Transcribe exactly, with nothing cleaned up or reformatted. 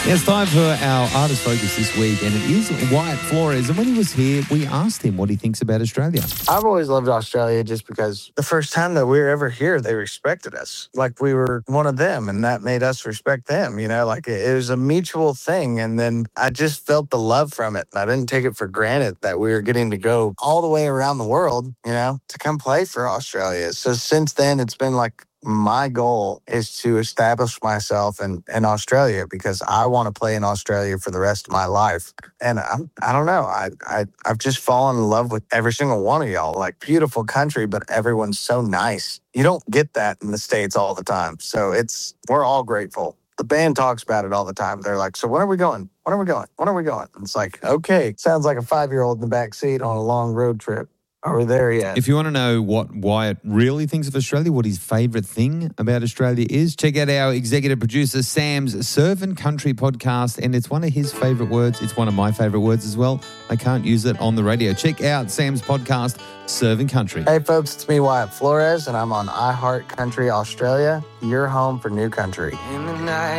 Yeah, it's time for our Artist Focus this week, and it is Wyatt Flores. And when he was here, we asked him what he thinks about Australia. I've always loved Australia just because the first time that we were ever here, they respected us like we were one of them, and that made us respect them, you know, like it, it was a mutual thing. And then I just felt the love from it. I didn't take it for granted that we were getting to go all the way around the world, you know, to come play for Australia. So since then, it's been like, my goal is to establish myself in, in Australia because I want to play in Australia for the rest of my life. And I'm, I don't know, I, I, I've just fallen in love with every single one of y'all. Like, beautiful country, but everyone's so nice. You don't get that in the States all the time. So it's, we're all grateful. The band talks about it all the time. They're like, so when are we going? When are we going? When are we going? And it's like, okay, sounds like a five-year-old in the back seat on a long road trip. Are we there yet? If you want to know what Wyatt really thinks of Australia, what his favourite thing about Australia is, check out our executive producer Sam's Surfin' Country podcast, and it's one of his favourite words. It's one of my favourite words as well. I can't use it on the radio. Check out Sam's podcast, Surfin' Country. Hey folks, it's me, Wyatt Flores, and I'm on iHeart Country Australia, your home for new country. In the night.